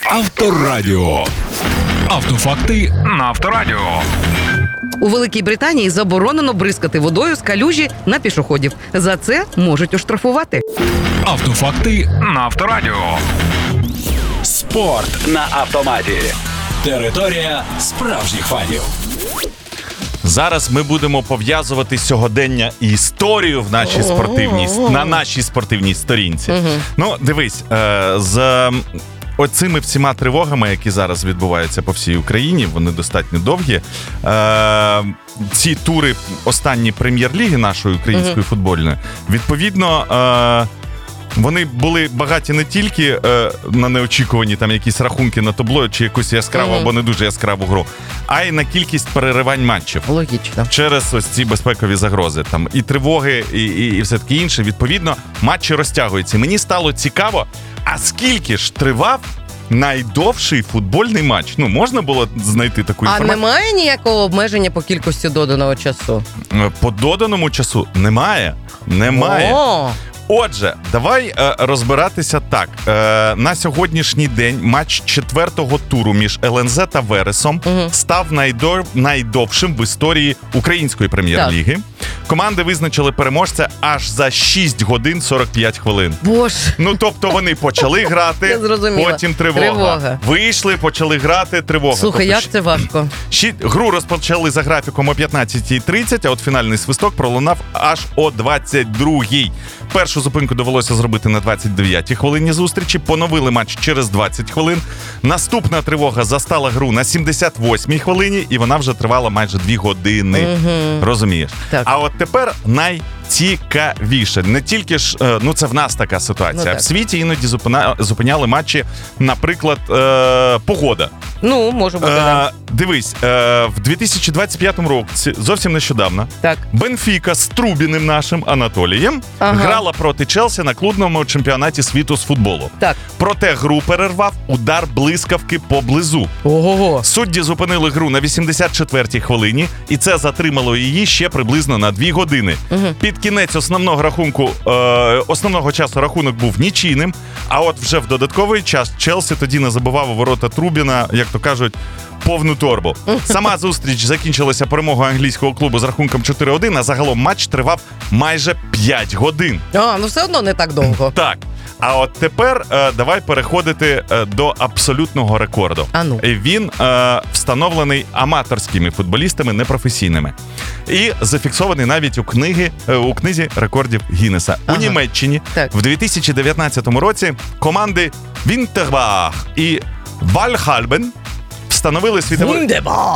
Авторадіо. Автофакти на Авторадіо. У Великій Британії заборонено бризкати водою з калюжі на пішоходів. За це можуть оштрафувати. Автофакти на Авторадіо. Спорт на автоматі. Територія справжніх фанів. Зараз ми будемо пов'язувати сьогодення і історію в нашій на нашій спортивній сторінці. Ну, дивись, з оцими всіма тривогами, які зараз відбуваються по всій Україні, вони достатньо довгі. Ці тури останні прем'єр-ліги нашої української футбольної, відповідно, вони були багаті не тільки на неочікувані там якісь рахунки на табло чи якусь яскраву або не дуже яскраву гру, а й на кількість переривань матчів. Логічно. Через ось ці безпекові загрози. Там і тривоги, і все таке інше. Відповідно, матчі розтягуються. Мені стало цікаво, а скільки ж тривав найдовший футбольний матч? Ну, можна було знайти таку інформацію? А немає ніякого обмеження по кількості доданого часу? По доданому часу немає. О! Отже, давай розбиратися так. На сьогоднішній день матч 4-го туру між ЛНЗ та Вересом став найдовшим в історії української прем'єр-ліги. Команди визначили переможця аж за 6 годин 45 хвилин. Боже. Ну, тобто вони почали грати, потім тривога. Вийшли, почали грати, тривога. Слухай, тобто, як це важко. Гру розпочали за графіком о 15:30, а от фінальний свисток пролунав аж о 22:00. Першу зупинку довелося зробити на 29-й хвилині зустрічі, поновили матч через 20 хвилин. Наступна тривога застала гру на 78-й хвилині, і вона вже тривала майже 2 години. Розумієш? Так. А от тепер найцікавіше. Не тільки ж, ну це в нас така ситуація. В світі іноді зупиняли матчі, наприклад, погода. Ну, може бути, так. Дивись, в 2025 році, зовсім нещодавно, Так. Бенфіка з Трубіним нашим Анатолієм грала проти Челсі на клубному чемпіонаті світу з футболу. Так. Проте гру перервав удар блискавки поблизу. Ого. Судді зупинили гру на 84-й хвилині, і це затримало її ще приблизно на 2 години. Під кінець основного часу рахунок був нічийним, а от вже в додатковий час Челсі тоді не забивав у ворота Трубіна, як то кажуть, повну торбу. Сама зустріч закінчилася перемогою англійського клубу з рахунком 4-1, а загалом матч тривав майже 5 годин. Ну все одно не так довго. Так. А от тепер давай переходити до абсолютного рекорду. Він встановлений аматорськими футболістами, непрофесійними. І зафіксований навіть у книзі рекордів Гіннеса. У Німеччині в 2019 році команди Вінтербах і Вальхальбен встановили світовий...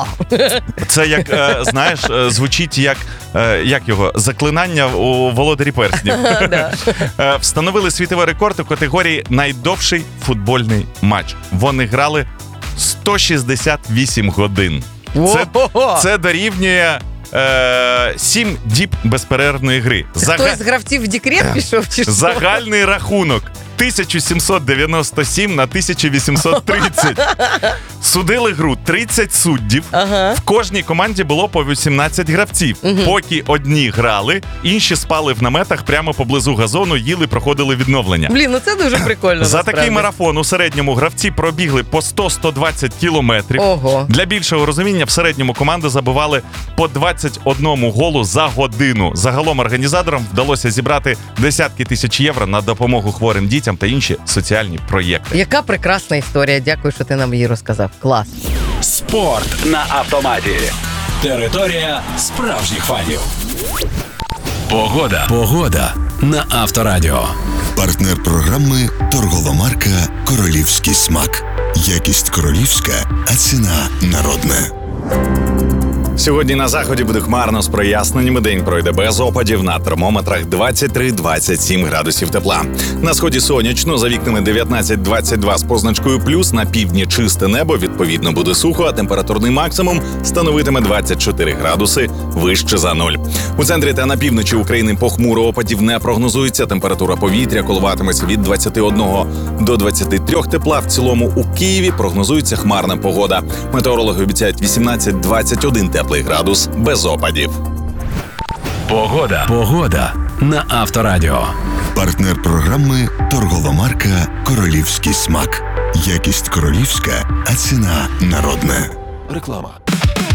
Це як, знаєш, звучить як його, заклинання у володарі перснів. Встановили світовий рекорд у категорії найдовший футбольний матч. Вони грали 168 годин. Це дорівнює 7 діб безперервної гри. Хтось з гравців в декрет пішов чи що? Загальний рахунок 1797 на 1830. Судили гру 30 суддів. В кожній команді було по 18 гравців. Поки одні грали, інші спали в наметах прямо поблизу газону, їли, проходили відновлення. Блін, ну це дуже прикольно. За такий марафон у середньому гравці пробігли по 100-120 кілометрів. Ого. Для більшого розуміння, в середньому команди забивали по 21 голу за годину. Загалом організаторам вдалося зібрати десятки тисяч євро на допомогу хворим дітям та інші соціальні проєкти. Яка прекрасна історія. Дякую, що ти нам її розказав. Клас. Спорт на автоматі. Територія справжніх фанів. Погода на Авторадіо. Партнер програми торгова марка «Королівський смак». Якість королівська, а ціна народна. Сьогодні на заході буде хмарно з проясненнями. День пройде без опадів. На термометрах 23-27 градусів тепла. На сході сонячно, за вікнами 19-22 з позначкою плюс. На півдні чисте небо, відповідно буде сухо, а температурний максимум становитиме 24 градуси вище за 0. У центрі та на півночі України похмуро, опадів не прогнозується. Температура повітря коливатиметься від 21 до 23 тепла. В цілому у Києві прогнозується хмарна погода. Метеорологи обіцяють 18-21 теплий градус без опадів. Погода на Авторадіо. Партнер програми торгова марка «Королівський смак». Якість королівська, а ціна народна. Реклама.